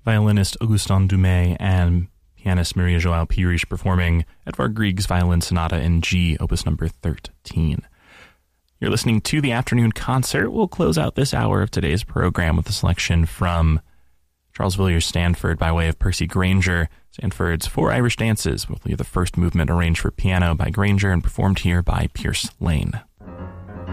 violinist Augustin Dumay and pianist Maria João Pires performing Edvard Grieg's Violin Sonata in G, opus number 13. You're listening to The Afternoon Concert. We'll close out this hour of today's program with a selection from Charles Villiers Stanford by way of Percy Grainger. Stanford's Four Irish Dances, with the first movement arranged for piano by Grainger and performed here by Pierce Lane.